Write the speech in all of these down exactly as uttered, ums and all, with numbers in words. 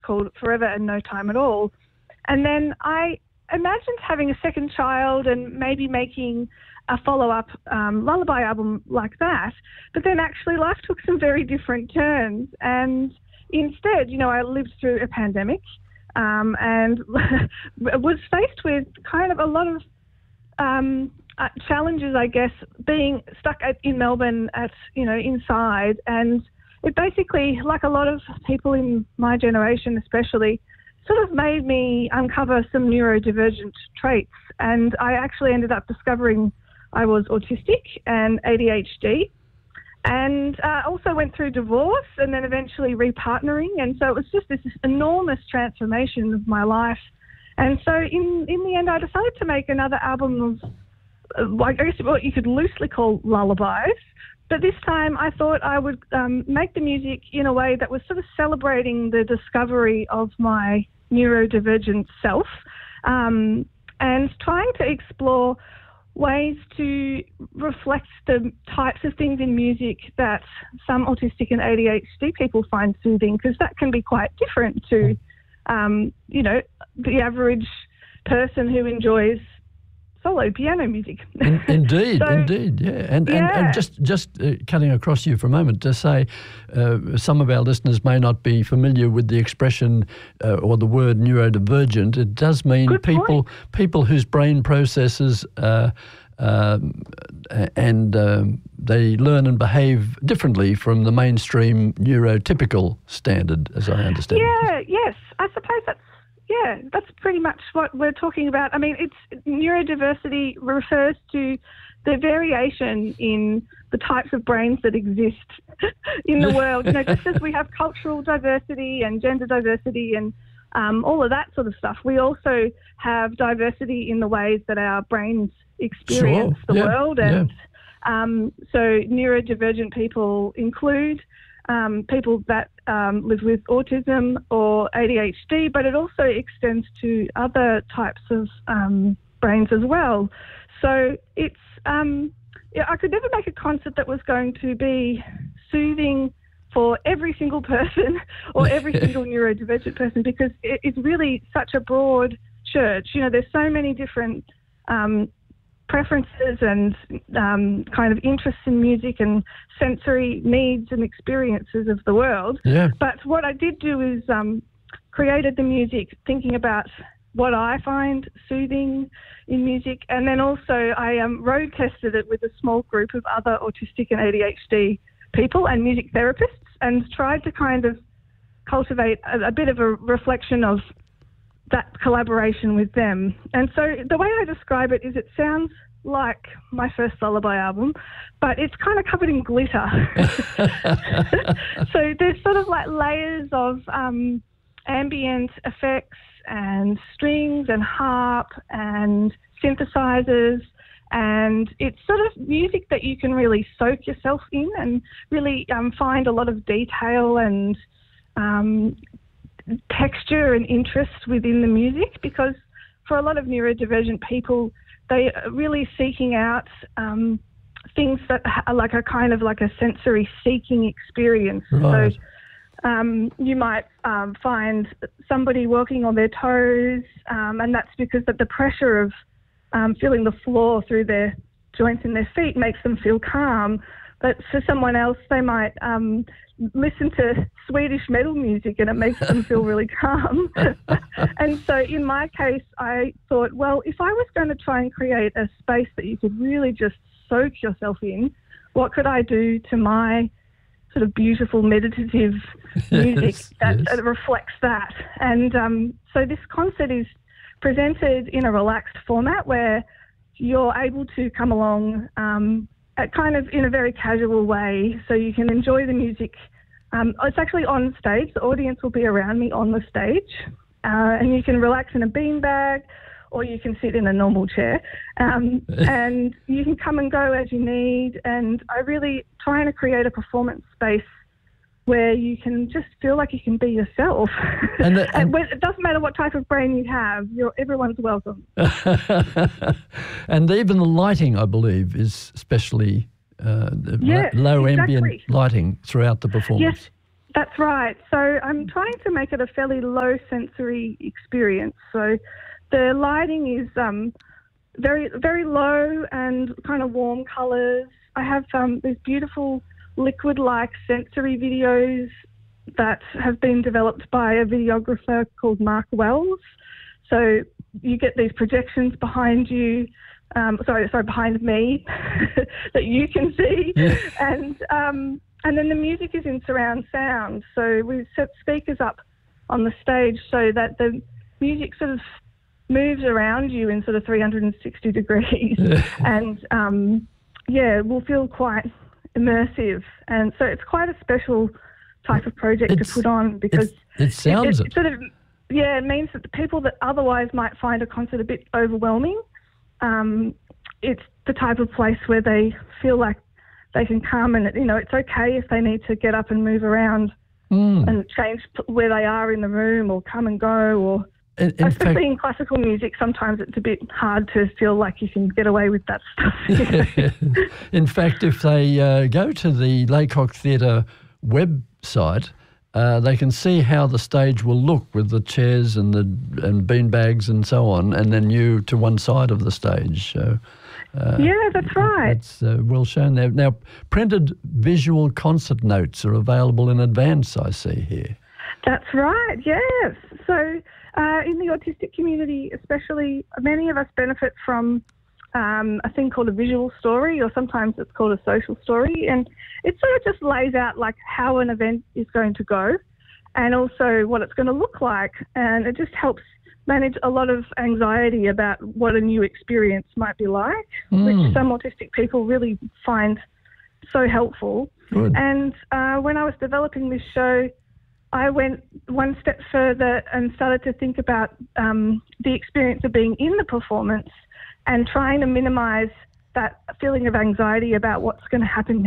called Forever and No Time at All. And then I imagined having a second child and maybe making a follow-up um, lullaby album like that. But then actually life took some very different turns. And instead, you know, I lived through a pandemic um, and was faced with kind of a lot of um, uh, challenges, I guess, being stuck at, in Melbourne at, you know, inside. And it basically, like a lot of people in my generation especially, sort of made me uncover some neurodivergent traits. And I actually ended up discovering I was autistic and A D H D, and uh, also went through divorce and then eventually repartnering. And so it was just this enormous transformation of my life. And so in, in the end, I decided to make another album of, uh, I guess what you could loosely call lullabies. But this time I thought I would um, make the music in a way that was sort of celebrating the discovery of my neurodivergent self um, and trying to explore ways to reflect the types of things in music that some autistic and A D H D people find soothing, because that can be quite different to, um, you know, the average person who enjoys solo piano music. In, indeed, so, indeed, yeah. And, yeah. and, and just, just uh, cutting across you for a moment to say uh, some of our listeners may not be familiar with the expression uh, or the word neurodivergent. It does mean Good people point. people whose brain processes uh, um, and um, they learn and behave differently from the mainstream neurotypical standard, as I understand. Yeah, yes. I suppose that's Yeah, that's pretty much what we're talking about. I mean, it's neurodiversity refers to the variation in the types of brains that exist in the world. You know, just as we have cultural diversity and gender diversity and um, all of that sort of stuff, we also have diversity in the ways that our brains experience Sure. the yeah. world. And yeah. um, so neurodivergent people include Um, people that um, live with autism or A D H D, but it also extends to other types of um, brains as well. So it's, um, yeah, I could never make a concert that was going to be soothing for every single person or every single neurodivergent person, because it, it's really such a broad church. You know, there's so many different um, preferences and um, kind of interests in music and sensory needs and experiences of the world. Yeah. But what I did do is um, created the music thinking about what I find soothing in music, and then also I um, road tested it with a small group of other autistic and A D H D people and music therapists, and tried to kind of cultivate a, a bit of a reflection of that collaboration with them. And so the way I describe it is it sounds like my first lullaby album, but it's kind of covered in glitter. So there's sort of like layers of um, ambient effects and strings and harp and synthesizers, and it's sort of music that you can really soak yourself in and really um, find a lot of detail and um, texture and interest within the music, because for a lot of neurodivergent people, they are really seeking out um, things that are like a kind of like a sensory seeking experience. Right. So um, you might um, find somebody walking on their toes, um, and that's because that the pressure of um, feeling the floor through their joints in their feet makes them feel calm. But for someone else, they might um, listen to Swedish metal music and it makes them feel really calm. And so in my case, I thought, well, if I was going to try and create a space that you could really just soak yourself in, what could I do to my sort of beautiful meditative music yes, that, yes. that reflects that? And um, so this concert is presented in a relaxed format where you're able to come along um, at kind of in a very casual way, so you can enjoy the music. Um, it's actually on stage. The audience will be around me on the stage, uh, and you can relax in a beanbag, or you can sit in a normal chair, um, and you can come and go as you need. And I really trying to create a performance space where you can just feel like you can be yourself. And, the, and, and when, it doesn't matter what type of brain you have, you're, everyone's welcome. And even the lighting, I believe, is especially uh, yeah, low exactly. ambient lighting throughout the performance. Yes, That's right. So I'm trying to make it a fairly low sensory experience. So the lighting is um, very, very low and kind of warm colours. I have um, these beautiful liquid-like sensory videos that have been developed by a videographer called Mark Wells. So you get these projections behind you, um, sorry, sorry, behind me that you can see, Yeah. and um, and then the music is in surround sound. So we set speakers up on the stage so that the music sort of moves around you in sort of three hundred sixty degrees, Yeah. and um, yeah, will feel quite immersive. And so it's quite a special type of project It's- to put on because It, it sounds it, it. it sort of, yeah, it means that the people that otherwise might find a concert a bit overwhelming, um, it's the type of place where they feel like they can come and, you know, it's okay if they need to get up and move around Mm. and change p- where they are in the room or come and go. Or In, in especially fact, in classical music, sometimes it's a bit hard to feel like you can get away with that stuff. in fact, if they uh, go to the Laycock Theatre website, uh, they can see how the stage will look with the chairs and the and beanbags and so on, and then you to one side of the stage. So, uh, Yeah, that's right. It's uh, well shown there. Now, printed visual concert notes are available in advance, I see here. That's right, yes. So uh, in the autistic community especially, many of us benefit from um, a thing called a visual story, or sometimes it's called a social story, and it sort of just lays out like how an event is going to go and also what it's going to look like, and it just helps manage a lot of anxiety about what a new experience might be like, Mm. which some autistic people really find so helpful. Good. And uh, when I was developing this show, I went one step further and started to think about um, the experience of being in the performance and trying to minimise that feeling of anxiety about what's going to happen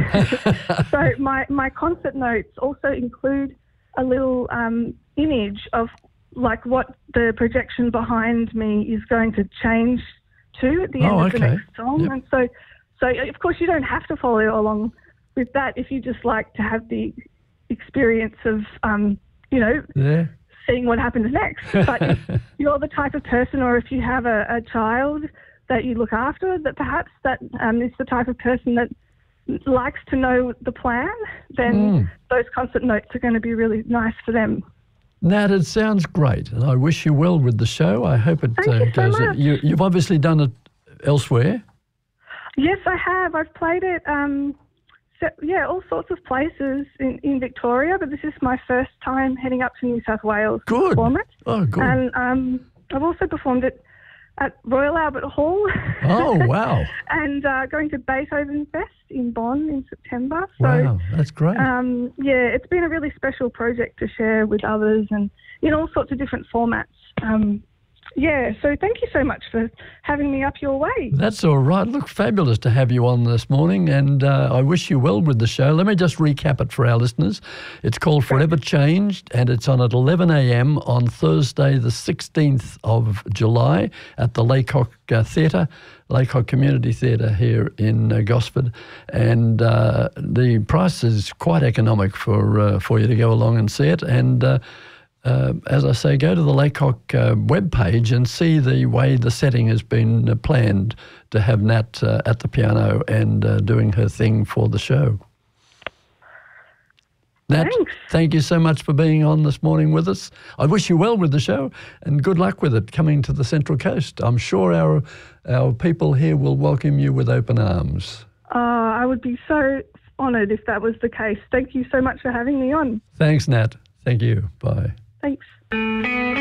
next. So my, my concert notes also include a little um, image of like what the projection behind me is going to change to at the end Oh, of the okay. next song. Yep. And so, so of course you don't have to follow along with that if you just like to have the experience of, um, you know, Yeah. seeing what happens next. But if you're the type of person, or if you have a, a child that you look after, that perhaps that um, is the type of person that likes to know the plan, then Mm. those concert notes are going to be really nice for them. Nat, it sounds great, and I wish you well with the show. I hope it Thank uh, you so goes. much. You, you've obviously done it elsewhere. Yes, I have. I've played it, um, so, yeah, all sorts of places in, in Victoria, but this is my first time heading up to New South Wales to Good. perform it. Oh, good. And um, I've also performed it at Royal Albert Hall. Oh, wow. And uh, going to Beethoven Fest in Bonn in September. So, Wow, that's great. um, yeah, it's been a really special project to share with others and in all sorts of different formats. Um, yeah, so thank you so much for having me up your way. That's all right. Look, fabulous to have you on this morning, and uh, I wish you well with the show. Let me just recap it for our listeners. It's called Forever Changed, and it's on at eleven a.m. on Thursday, the sixteenth of July at the Laycock uh, Theatre, Laycock Community Theatre here in uh, Gosford. And uh, the price is quite economic for, uh, for you to go along and see it. And uh, Uh, as I say, go to the Laycock uh, webpage and see the way the setting has been uh, planned to have Nat uh, at the piano and uh, doing her thing for the show. Nat, Thanks. thank you so much for being on this morning with us. I wish you well with the show and good luck with it coming to the Central Coast. I'm sure our, our people here will welcome you with open arms. Uh, I would be so honoured if that was the case. Thank you so much for having me on. Thanks, Nat. Thank you. Bye. Thanks.